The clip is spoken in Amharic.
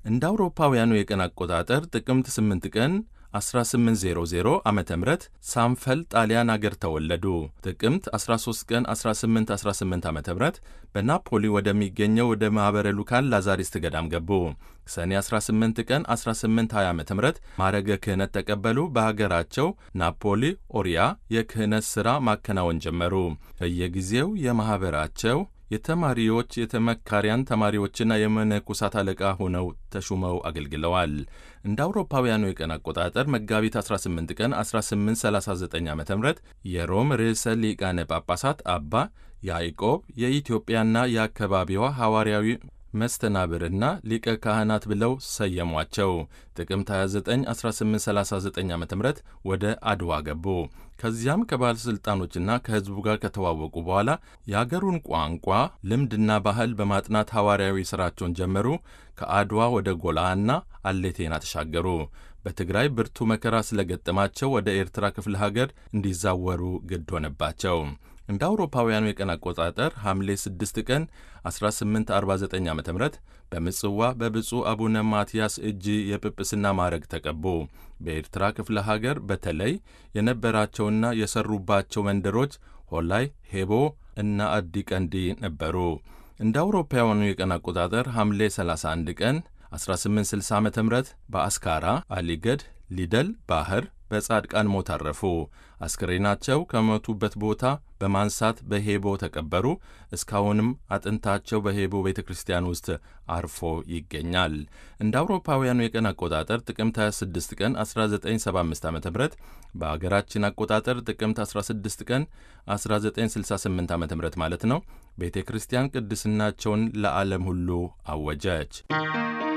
እንደ አውሮፓውያኑ የቀን አቆጣጠር ጥቅምት 8 ቀን 1800 ዓመተ ምህረት ሳንፈል ጣሊያን አገር ተወለዱ። ጥቅምት 13 ቀን 1818 ዓመተ ምህረት በናፖሊ ወደሚገኘው ወደ ማኅበረ ሉካን ላዛሪስት ገዳም ገቡ። ሰኔ 18 ቀን 1820 ዓመተ ምህረት ማዕረገ ክህነት ተቀበሉ። በሀገራቸው ናፖሊ ኦሪያ የክህነት ሥራ ማከናወን ጀመሩ። በየጊዜው የማኅበራቸው የተማሪዎች የተመካሪያን ተማሪዎችና የመነኮሳት አለቃ ሆነው ተሹመው አገልግለዋል። እንደ አውሮፓውያኑ የቀን አቆጣጠር መጋቢት 18 ቀን 1839 ዓ.ም የሮም ርዕሰ ሊቃነ ጳጳሳት አባ ያዕቆብ የኢትዮጵያና የአካባቢዋ ሐዋርያዊ መስተናብርና ሊቀ ካህናት ብለው ሰየሟቸው። ጥቅምት 29 1839 ዓ.ም ወደ አድዋ ገቡ። ከዚያም ከባለሥልጣኖችና ከሕዝቡ ጋር ከተዋወቁ በኋላ የአገሩን ቋንቋ ልምድና ባህል በማጥናት ሐዋርያዊ ሥራቸውን ጀመሩ። ከአድዋ ወደ ጎላና አሌቴና ተሻገሩ። በትግራይ ብርቱ መከራ ስለገጠማቸው ወደ ኤርትራ ክፍለ ሀገር እንዲዛወሩ ግድ ሆነባቸው። እንደ አውሮፓውያኑ የቀን አቆጣጠር ሐምሌ 6 ቀን 1849 ዓ.ም በምጽዋ በብፁዕ አቡነ ማትያስ እጅ የጵጵስና ማዕረግ ተቀቡ። በኤርትራ ክፍለ ሀገር በተለይ የነበራቸውና የሰሩባቸው መንደሮች ሆላይ፣ ሄቦ እና አዲ ቀንዲ ነበሩ። እንደ አውሮፓውያኑ የቀን አቆጣጠር ሐምሌ 31 ቀን 1860 ዓ.ም በአስካራ አሊገድ ሊደል ባህር በጻድቃን ሞት አረፉ። አስክሬናቸው ከሞቱበት ቦታ በማንሳት በሄቦ ተቀበሩ። እስካሁንም አጥንታቸው በሄቦ ቤተ ክርስቲያን ውስጥ አርፎ ይገኛል። እንደ አውሮፓውያኑ የቀን አቆጣጠር ጥቅምት 26 ቀን 1975 ዓ.ም በአገራችን አቆጣጠር ጥቅምት 16 ቀን 1968 ዓ.ም ማለት ነው፣ ቤተ ክርስቲያን ቅድስናቸውን ለዓለም ሁሉ አወጀች።